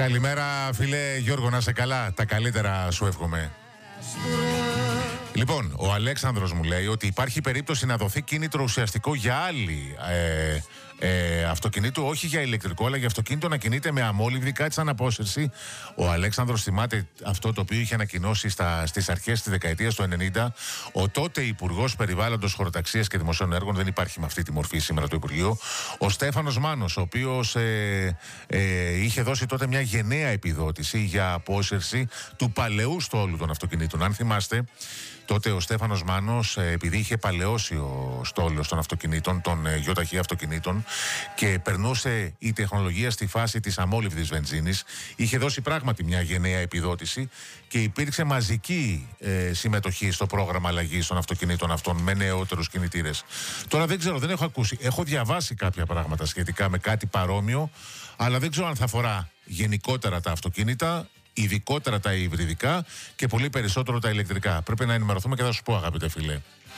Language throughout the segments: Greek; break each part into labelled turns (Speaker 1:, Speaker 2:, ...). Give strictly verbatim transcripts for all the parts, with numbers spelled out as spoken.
Speaker 1: Καλημέρα φίλε Γιώργο, να είσαι καλά. Τα καλύτερα σου εύχομαι. Λοιπόν, ο Αλέξανδρος μου λέει ότι υπάρχει περίπτωση να δοθεί κίνητρο ουσιαστικό για άλλη ε, ε, αυτοκινήτου, όχι για ηλεκτρικό, αλλά για αυτοκίνητο να κινείται με αμόλυβδη, κάτι σαν απόσυρση. Ο Αλέξανδρος θυμάται αυτό το οποίο είχε ανακοινώσει στα, στις αρχές της δεκαετίας του ενενήντα ο τότε Υπουργός Περιβάλλοντος, Χωροταξίας και Δημοσίων Έργων, δεν υπάρχει με αυτή τη μορφή σήμερα το Υπουργείο, ο Στέφανος Μάνος, ο οποίος ε, ε, είχε δώσει τότε μια γενναία επιδότηση για απόσυρση του παλαιού στόλου των αυτοκινήτων. Αν θυμάστε, τότε ο Στέφανος Μάνος, επειδή είχε παλαιώσει ο στόλος των αυτοκινήτων, των γιοταχή αυτοκινήτων, και περνούσε η τεχνολογία στη φάση της αμόλυβδης βενζίνης, είχε δώσει πράγματι μια γενναία επιδότηση και υπήρξε μαζική ε, συμμετοχή στο πρόγραμμα αλλαγής των αυτοκινήτων αυτών με νεότερους κινητήρες. Τώρα δεν ξέρω, δεν έχω ακούσει. Έχω διαβάσει κάποια πράγματα σχετικά με κάτι παρόμοιο, αλλά δεν ξέρω αν θα αφορά γενικότερα τα αυτοκίνητα, ειδικότερα τα υβριδικά και πολύ περισσότερο τα ηλεκτρικά. Πρέπει να ενημερωθούμε και θα σου πω, αγαπητέ φίλε.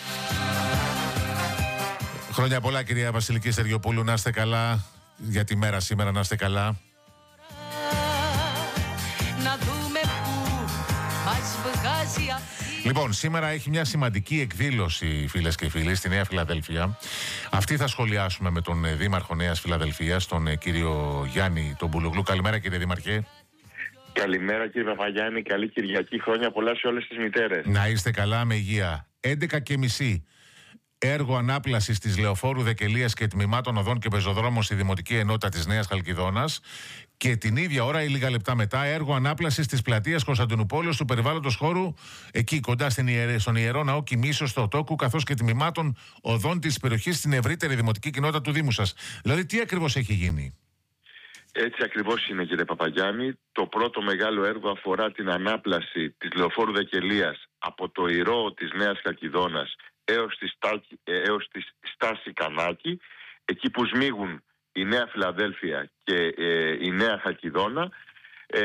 Speaker 1: Χρόνια πολλά, κυρία Βασιλική Στεριοπούλου, να είστε καλά για τη μέρα σήμερα, να είστε καλά. Να δούμε που μας βγάζει. Λοιπόν, σήμερα έχει μια σημαντική εκδήλωση, φίλες και φίλοι, στη Νέα Φιλαδέλφια. Αυτή θα σχολιάσουμε με τον Δήμαρχο Νέας Φιλαδελφίας, τον κύριο Γιάννη τον Μπουλουγλού. Καλημέρα, κύριε Δήμαρχε.
Speaker 2: Καλημέρα, κύριε Παπαγιάννη, καλή Κυριακή, χρόνια πολλά σε όλες τις μητέρες.
Speaker 1: Να είστε καλά, με υγεία. έντεκα και μισή. Έργο ανάπλασης της Λεωφόρου Δεκελίας και τμήματων οδών και πεζοδρόμων στη Δημοτική Ενότητα της Νέας Χαλκιδόνας. Και την ίδια ώρα ή λίγα λεπτά μετά, έργο ανάπλασης της πλατείας Κωνσταντινουπόλεως του περιβάλλοντος χώρου, εκεί κοντά στην ιερέ, στον Ιερό Ναό Κοιμήσεως στο Τόκου, καθώς και τμήματων οδών της περιοχής στην ευρύτερη δημοτική κοινότητα του Δήμου σας. Δηλαδή, τι ακριβώς έχει γίνει?
Speaker 2: Έτσι ακριβώς είναι, κύριε Παπαγιάννη. Το πρώτο μεγάλο έργο αφορά την ανάπλαση της Λεωφόρου Δεκελίας από το Ηρώ της Νέας Χαλκιδόνας έως τη, στάκη, έως τη στάση Κανάκη, εκεί που σμίγουν η Νέα Φιλαδέλφια και ε, η Νέα Χαλκιδόνα. Ε,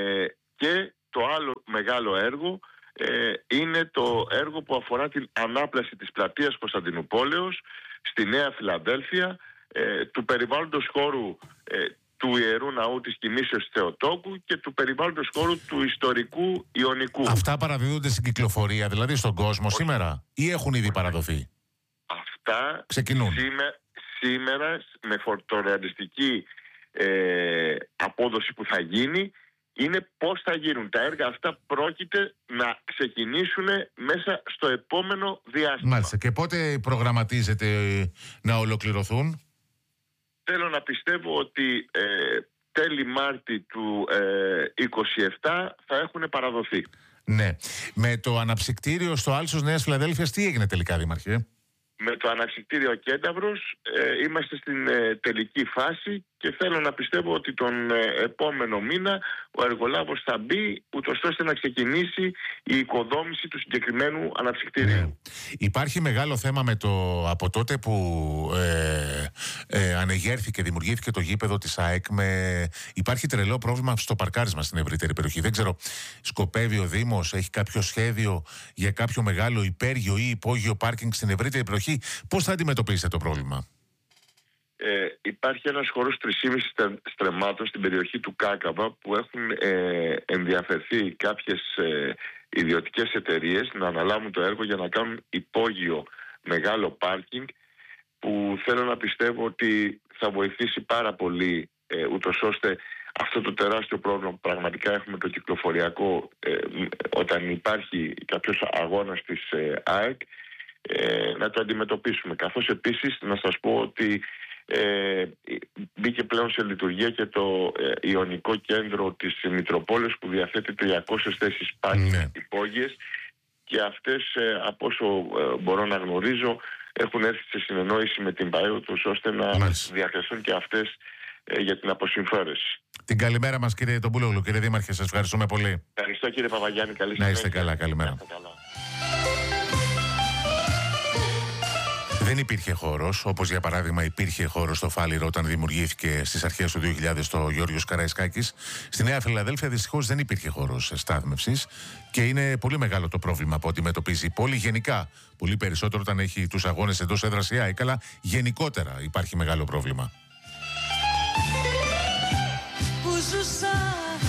Speaker 2: και το άλλο μεγάλο έργο ε, είναι το έργο που αφορά την ανάπλαση της πλατείας Κωνσταντινουπόλεως στη Νέα Φιλαδέλφια, ε, του περιβάλλοντος χώρου ε, του Ιερού Ναού της Κοιμήσεως Θεοτόκου και του περιβάλλοντος χώρου του ιστορικού Ιωνικού.
Speaker 1: Αυτά παραδίδονται στην κυκλοφορία, δηλαδή στον κόσμο, όχι σήμερα, ή έχουν ήδη παραδοθεί?
Speaker 2: Αυτά
Speaker 1: ξεκινούν
Speaker 2: σήμερα, σήμερα με φορτορεαλιστική ε, απόδοση που θα γίνει. Είναι πώς θα γίνουν. Τα έργα αυτά πρόκειται να ξεκινήσουν μέσα στο επόμενο διάστημα.
Speaker 1: Μάλιστα. Και πότε προγραμματίζεται να ολοκληρωθούν?
Speaker 2: Θέλω να πιστεύω ότι ε, τέλη Μάρτη του ε, είκοσι επτά θα έχουν παραδοθεί.
Speaker 1: Ναι. Με το αναψυκτήριο στο Άλσος Νέας Φιλαδέλφειας τι έγινε τελικά, Δήμαρχε?
Speaker 2: Με το αναψυκτήριο Κένταυρος ε, είμαστε στην ε, τελική φάση και θέλω να πιστεύω ότι τον ε, επόμενο μήνα ο εργολάβος θα μπει ούτως ώστε να ξεκινήσει η οικοδόμηση του συγκεκριμένου αναψυκτήριου.
Speaker 1: Ναι. Υπάρχει μεγάλο θέμα με το, από τότε που ε, ε, ανεγέρθηκε, δημιουργήθηκε το γήπεδο της ΑΕΚ, με, υπάρχει τρελό πρόβλημα στο παρκάρισμα στην ευρύτερη περιοχή. Δεν ξέρω, σκοπεύει ο Δήμος, έχει κάποιο σχέδιο για κάποιο μεγάλο υπέργειο ή υπόγειο πάρκινγκ στην ευρύτερη περιοχή? Πώς θα αντιμετωπίσετε το πρόβλημα?
Speaker 2: Ε, υπάρχει ένας χώρος τρεις και μισό στρεμμάτων στην περιοχή του Κάκαβα που έχουν ε, ενδιαφερθεί κάποιες ε, ιδιωτικές εταιρείες να αναλάβουν το έργο για να κάνουν υπόγειο μεγάλο πάρκινγκ, που θέλω να πιστεύω ότι θα βοηθήσει πάρα πολύ ε, ούτως ώστε αυτό το τεράστιο πρόβλημα που πραγματικά έχουμε το κυκλοφοριακό ε, όταν υπάρχει κάποιος αγώνας της ε, ΑΕΚ ε, να το αντιμετωπίσουμε. Καθώς επίσης να σας πω ότι Ε, μπήκε πλέον σε λειτουργία και το ε, Ιωνικό Κέντρο της Μητροπόλεως που διαθέτει τριακόσιες θέσεις πάρκινγκ ναι. υπόγειες, και αυτές ε, από όσο ε, μπορώ να γνωρίζω έχουν έρθει σε συνεννόηση με την ΠΑΕ τους ώστε να Μάλιστα. διαθέσουν και αυτές ε, για την αποσυμφέρεση.
Speaker 1: Την καλημέρα μας, κύριε Τομπούλογλου. Κύριε Δήμαρχε, σας ευχαριστούμε πολύ.
Speaker 2: Ευχαριστώ, κύριε Παπαγιάννη, καλή
Speaker 1: συνέχεια. Να είστε καλά, καλημέρα. Δεν υπήρχε χώρος, όπως για παράδειγμα υπήρχε χώρος στο Φάληρο όταν δημιουργήθηκε στις αρχές του δύο χιλιάδες το Γιώργος Καραϊσκάκης. Στη Νέα Φιλαδέλφια δυστυχώς δεν υπήρχε χώρος στάθμευσης και είναι πολύ μεγάλο το πρόβλημα που αντιμετωπίζει η πόλη γενικά. Πολύ περισσότερο όταν έχει τους αγώνες εντός έδρας η ΑΕΚ, αλλά γενικότερα υπάρχει μεγάλο πρόβλημα. Που ζούσα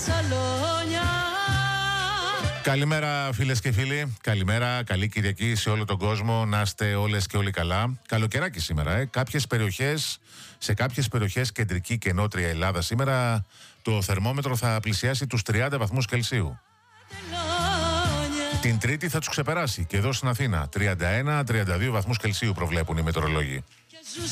Speaker 1: Καλημέρα φίλες και φίλοι, καλημέρα, καλή Κυριακή σε όλο τον κόσμο, να είστε όλες και όλοι καλά. Καλοκαιράκι σήμερα, ε. κάποιες περιοχές, σε κάποιες περιοχές κεντρική και νότια Ελλάδα σήμερα το θερμόμετρο θα πλησιάσει τους τριάντα βαθμούς Κελσίου. Την Τρίτη θα τους ξεπεράσει και εδώ στην Αθήνα, τριάντα ένα με τριάντα δύο βαθμούς Κελσίου προβλέπουν οι μετεωρολόγοι.